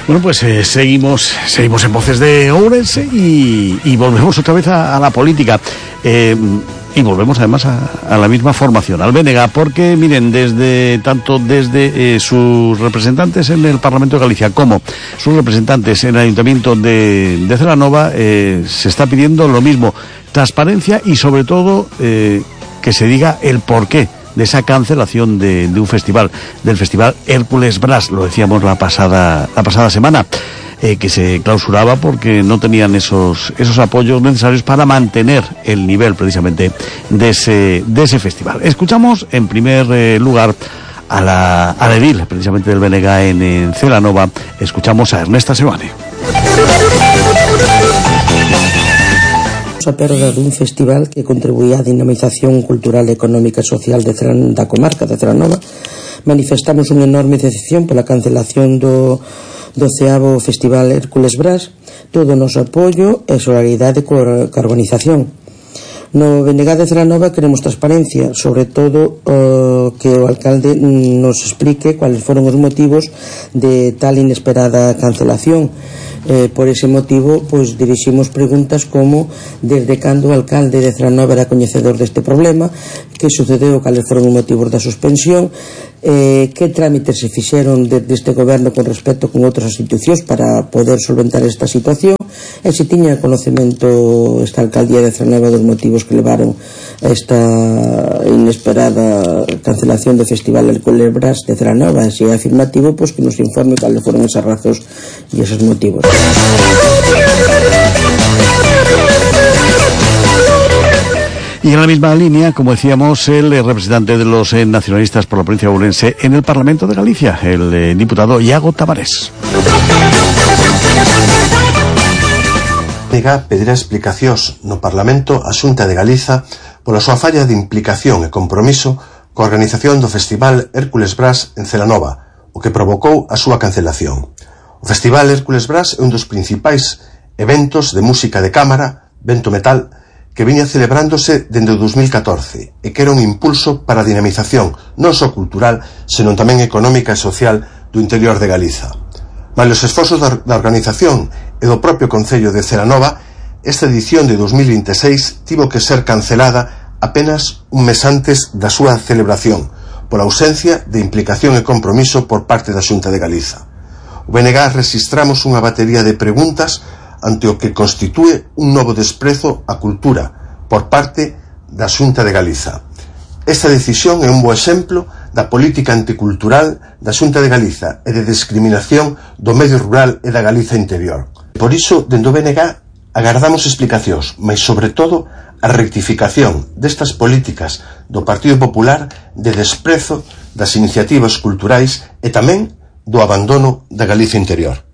Bueno, pues seguimos en Voces de Ourense y volvemos otra vez a la política. Y volvemos además a la misma formación, al BNG, porque miren, desde sus representantes en el Parlamento de Galicia como sus representantes en el Ayuntamiento de Celanova, se está pidiendo lo mismo, transparencia y sobre todo que se diga el porqué de esa cancelación de un festival, del Festival Hércules Brass, lo decíamos la pasada semana, que se clausuraba porque no tenían esos apoyos necesarios para mantener el nivel precisamente de ese festival. Escuchamos en primer lugar a la edil precisamente del BNG en Celanova. Escuchamos a Ernesta Seoane. A perda dun festival que contribuía á dinamización cultural, económica e social da comarca de Celanova, manifestamos unha enorme decepción pola cancelación do 12º Festival Hércules Brass. Todo o noso apoio e solidaridade coa organización. No BNG de Celanova queremos transparencia, sobre todo que o alcalde nos explique cuáles foron os motivos de tal inesperada cancelación. Por ese motivo, pois diriximos preguntas como desde cando o alcalde de Celanova era coñecedor deste problema, que sucedeu, cales foron os motivos da suspensión, que trámites se fixeron deste goberno con respecto con outras institucións para poder solventar esta situación, e se tiña conocemento esta alcaldía de Celanova dos motivos que levaron a esta inesperada cancelación do Festival Hércules Brass de Celanova. E se é afirmativo, pois que nos informe cales foron esas razóns e esos motivos. Y en la misma línea, como decíamos, el representante de los nacionalistas por la provincia de Ourense en el Parlamento de Galicia, el diputado Iago Tavares. BNG pedirá explicacións no Parlamento á Xunta de Galiza pola súa falla de implicación e compromiso coa organización do Festival Hércules Brass en Celanova, o que provocou a súa cancelación. O Festival Hércules Brass é un dos principais eventos de música de cámara, vento metal, que viña celebrándose dende o 2014 e que era un impulso para a dinamización non só cultural, senón tamén económica e social do interior de Galiza. Malia os esforzos da organización e do propio Concello de Celanova, esta edición de 2026 tivo que ser cancelada apenas un mes antes da súa celebración, pola ausencia de implicación e compromiso por parte da Xunta de Galiza. O BNG rexistramos unha batería de preguntas ante o que constitúe un novo desprezo á cultura por parte da Xunta de Galiza. Esta decisión é un bo exemplo da política anticultural da Xunta de Galiza e de discriminación do medio rural e da Galiza interior. Por iso, dende o BNG, agardamos explicacións, mas sobre todo a rectificación destas políticas do Partido Popular de desprezo das iniciativas culturais e tamén do abandono da Galiza interior.